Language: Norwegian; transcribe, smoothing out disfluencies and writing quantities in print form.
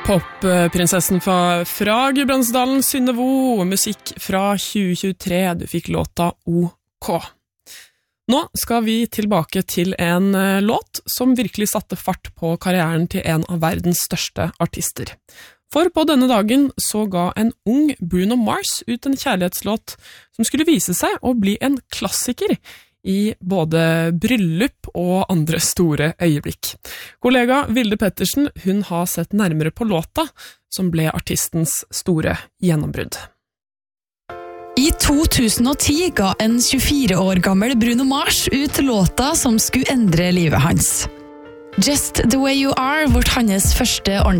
Popprinsessen fra Gudbrandsdalen, Synnevo, musikk fra 2023, du fikk låta OK. Nå skal vi tilbake til en låt som virkelig satte fart på karrieren til en av verdens største artister. For på denne dagen så ga en ung Bruno Mars ut en kjærlighetslåt som skulle vise seg å bli en klassiker i både bryllup og andre store øyeblikk. Kollega Vilde Pettersen, hun har sett nærmere på låta, som ble artistens store gjennombrudd. I 2010 ga en 24 år gammel Bruno Mars ut låta som skulle endre livet hans. Just the Way You Are ble hans første ordentlige